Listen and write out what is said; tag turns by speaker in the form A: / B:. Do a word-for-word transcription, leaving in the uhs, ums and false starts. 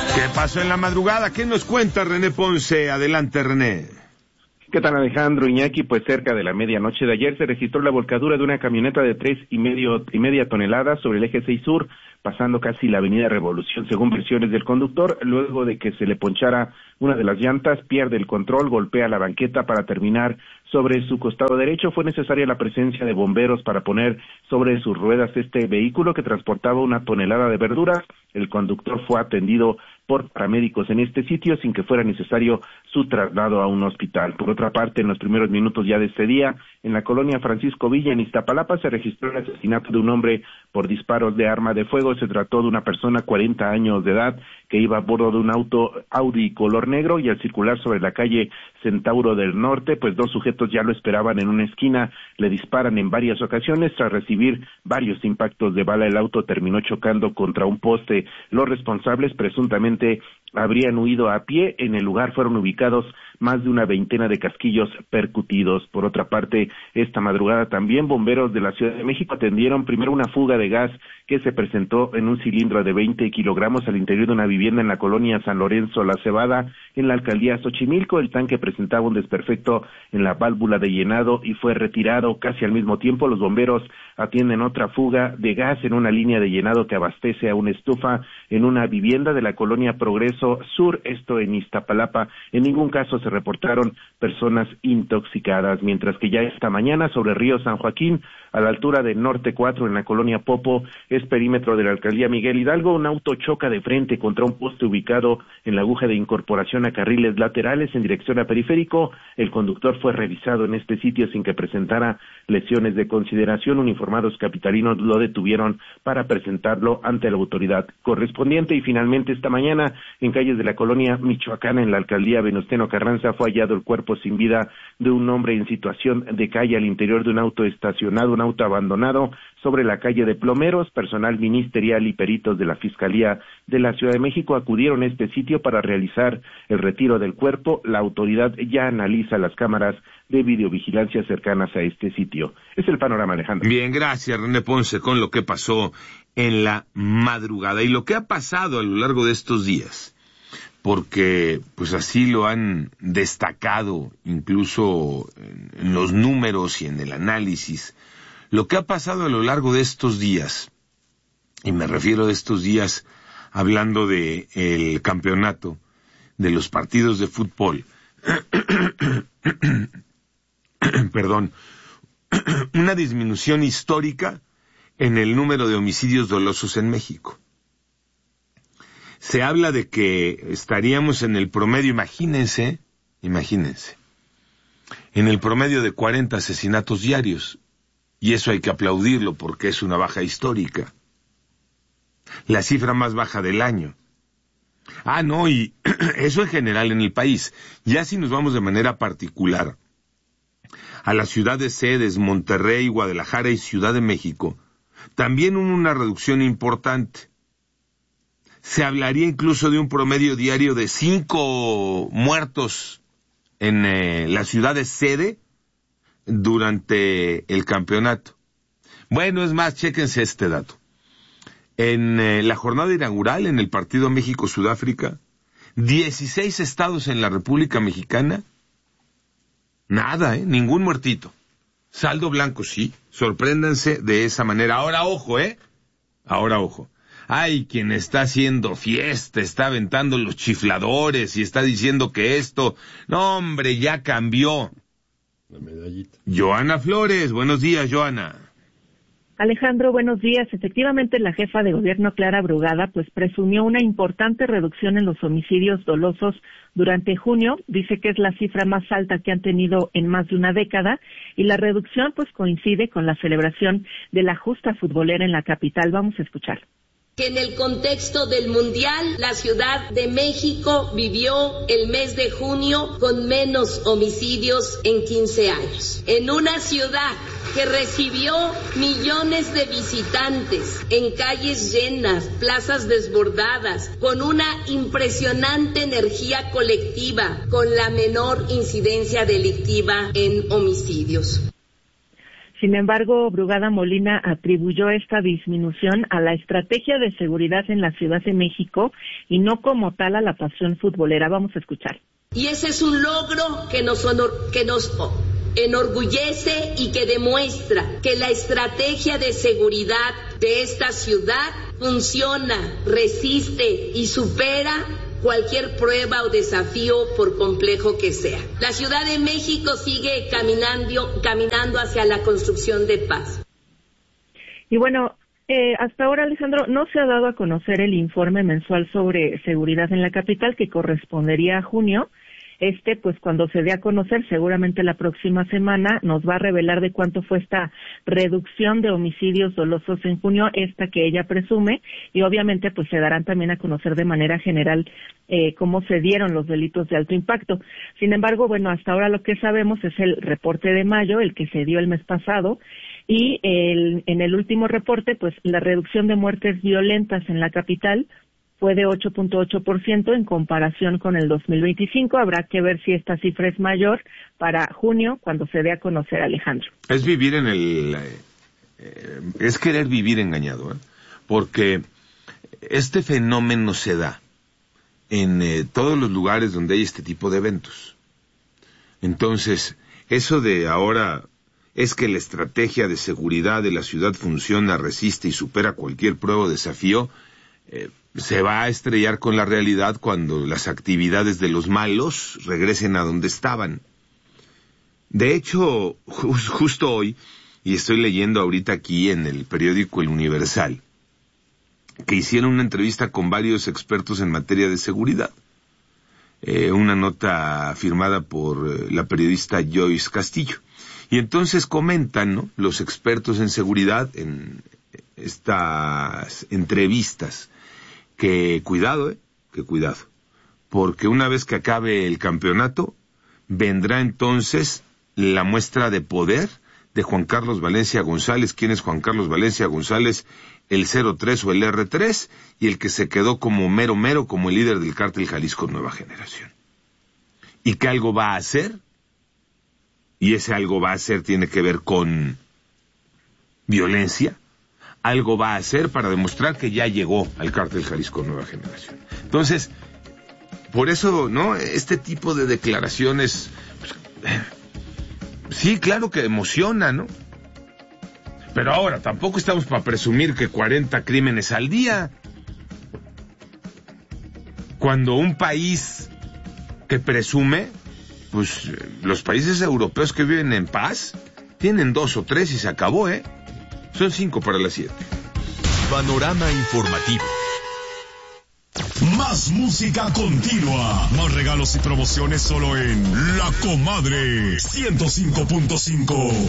A: ¿Qué pasó en la madrugada? ¿Qué nos cuenta René Ponce? Adelante, René.
B: ¿Qué tal, Alejandro, Iñaki? Pues cerca de la medianoche de ayer se registró la volcadura de una camioneta de tres y medio y media toneladas sobre el eje seis sur, pasando casi la avenida Revolución, según versiones del conductor. Luego de que se le ponchara una de las llantas, pierde el control, golpea la banqueta para terminar sobre su costado derecho. Fue necesaria la presencia de bomberos para poner sobre sus ruedas este vehículo que transportaba una tonelada de verduras. El conductor fue atendido por paramédicos en este sitio sin que fuera necesario su traslado a un hospital. Por otra parte, en los primeros minutos ya de este día, en la colonia Francisco Villa, en Iztapalapa, se registró el asesinato de un hombre por disparos de arma de fuego. Se trató de una persona, cuarenta años de edad, que iba a bordo de un auto Audi color negro, y al circular sobre la calle Centauro del Norte, pues dos sujetos ya lo esperaban en una esquina, le disparan en varias ocasiones. Tras recibir varios impactos de bala, el auto terminó chocando contra un poste. Los responsables presuntamente habrían huido a pie. En el lugar fueron ubicados más de una veintena de casquillos percutidos. Por otra parte, esta madrugada también bomberos de la Ciudad de México atendieron primero una fuga de gas que se presentó en un cilindro de veinte kilogramos al interior de una vivienda en la colonia San Lorenzo La Cebada, en la alcaldía Xochimilco. El tanque presentaba un desperfecto en la válvula de llenado y fue retirado. Casi al mismo tiempo, los bomberos atienden otra fuga de gas en una línea de llenado que abastece a una estufa en una vivienda de la colonia Progreso Sur, esto en Iztapalapa. En ningún caso se reportaron personas intoxicadas, mientras que ya esta mañana sobre Río San Joaquín, a la altura del Norte cuatro, en la colonia Popo, es perímetro de la alcaldía Miguel Hidalgo, un auto choca de frente contra un poste ubicado en la aguja de incorporación a carriles laterales en dirección a Periférico. El conductor fue revisado en este sitio sin que presentara lesiones de consideración. Uniformados capitalinos lo detuvieron para presentarlo ante la autoridad correspondiente. Y finalmente esta mañana, en calles de la colonia Michoacana, en la alcaldía Venustiano Carranza, fue hallado el cuerpo sin vida de un hombre en situación de calle al interior de un auto estacionado, un auto abandonado sobre la calle de Plomeros. Personal ministerial y peritos de la Fiscalía de la Ciudad de México acudieron a este sitio para realizar el retiro del cuerpo. La autoridad ya analiza las cámaras de videovigilancia cercanas a este sitio. Es el panorama, Alejandro.
A: Bien, gracias, René Ponce, con lo que pasó en la madrugada y lo que ha pasado a lo largo de estos días, porque pues así lo han destacado incluso en los números y en el análisis. Lo que ha pasado a lo largo de estos días, y me refiero a estos días hablando de el campeonato, de los partidos de fútbol, perdón, una disminución histórica en el número de homicidios dolosos en México. Se habla de que estaríamos en el promedio, imagínense, imagínense, en el promedio de cuarenta asesinatos diarios, y eso hay que aplaudirlo porque es una baja histórica. La cifra más baja del año. Ah, no, y eso en general en el país. Ya si nos vamos de manera particular a las ciudades sedes, Monterrey, Guadalajara y Ciudad de México, también hubo una reducción importante. Se hablaría incluso de un promedio diario de cinco muertos en eh, las ciudades sede durante el campeonato. Bueno, es más, chéquense este dato. En eh, la jornada inaugural, en el partido México-Sudáfrica, dieciséis estados en la República Mexicana, nada, ¿eh? Ningún muertito. Saldo blanco, sí. Sorpréndanse de esa manera. Ahora, ojo, ¿eh? Ahora, ojo. Hay quien está haciendo fiesta, está aventando los chifladores y está diciendo que esto... No, hombre, ya cambió.
C: La medallita.
A: Joana Flores, buenos días, Joana.
D: Alejandro, buenos días. Efectivamente, la jefa de gobierno, Clara Brugada, pues presumió una importante reducción en los homicidios dolosos durante junio. Dice que es la cifra más alta que han tenido en más de una década y la reducción pues coincide con la celebración de la justa futbolera en la capital. Vamos a escuchar.
E: Que en el contexto del Mundial, la Ciudad de México vivió el mes de junio con menos homicidios en quince años. En una ciudad que recibió millones de visitantes, en calles llenas, plazas desbordadas, con una impresionante energía colectiva, con la menor incidencia delictiva en homicidios.
D: Sin embargo, Brugada Molina atribuyó esta disminución a la estrategia de seguridad en la Ciudad de México y no como tal a la pasión futbolera. Vamos a escuchar.
E: Y ese es un logro que nos, honor, que nos enorgullece y que demuestra que la estrategia de seguridad de esta ciudad funciona, resiste y supera cualquier prueba o desafío por complejo que sea. La Ciudad de México sigue caminando, caminando hacia la construcción de paz.
D: Y bueno, eh, hasta ahora, Alejandro, no se ha dado a conocer el informe mensual sobre seguridad en la capital que correspondería a junio. Este, pues cuando se dé a conocer, seguramente la próxima semana, nos va a revelar de cuánto fue esta reducción de homicidios dolosos en junio, esta que ella presume, y obviamente pues se darán también a conocer de manera general eh, cómo se dieron los delitos de alto impacto. Sin embargo, bueno, hasta ahora lo que sabemos es el reporte de mayo, el que se dio el mes pasado, y el, en el último reporte, pues la reducción de muertes violentas en la capital fue de ocho punto ocho por ciento en comparación con el dos mil veinticinco. Habrá que ver si esta cifra es mayor para junio, cuando se dé a conocer, Alejandro.
A: Es vivir en el... Eh, es querer vivir engañado, ¿eh? Porque este fenómeno se da en eh, todos los lugares donde hay este tipo de eventos. Entonces, eso de ahora es que la estrategia de seguridad de la ciudad funciona, resiste y supera cualquier prueba o desafío, eh, se va a estrellar con la realidad cuando las actividades de los malos regresen a donde estaban. De hecho, just, justo hoy, y estoy leyendo ahorita aquí en el periódico El Universal, que hicieron una entrevista con varios expertos en materia de seguridad. Eh, una nota firmada por eh, la periodista Joyce Castillo. Y entonces comentan, ¿no?, los expertos en seguridad en estas entrevistas, que cuidado, eh, que cuidado, porque una vez que acabe el campeonato, vendrá entonces la muestra de poder de Juan Carlos Valencia González. ¿Quién es Juan Carlos Valencia González? El cero tres o el erre tres, y el que se quedó como mero mero, como el líder del cártel Jalisco Nueva Generación. ¿Y qué algo va a hacer? Y ese algo va a hacer tiene que ver con violencia. Algo va a hacer para demostrar que ya llegó al cártel Jalisco Nueva Generación. Entonces, por eso, ¿no?, este tipo de declaraciones, pues, sí, claro que emociona, ¿no? Pero ahora, tampoco estamos para presumir que cuarenta crímenes al día. Cuando un país que presume, pues los países europeos que viven en paz, tienen dos o tres y se acabó, ¿eh? Son cinco para las siete.
C: Panorama informativo. Más música continua. Más regalos y promociones solo en La Comadre ciento cinco punto cinco.